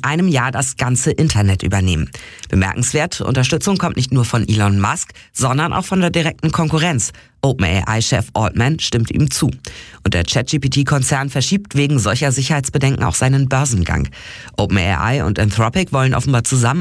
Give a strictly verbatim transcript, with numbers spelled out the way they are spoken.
in einem Jahr das ganze Internet übernehmen. Bemerkenswert, Unterstützung kommt nicht nur von Elon Musk, sondern auch von der direkten Konkurrenz. OpenAI-Chef Altman stimmt ihm zu. Und der ChatGPT-Konzern verschiebt wegen solcher Sicherheitsbedenken auch seinen Börsengang. OpenAI und Anthropic wollen offenbar zusammen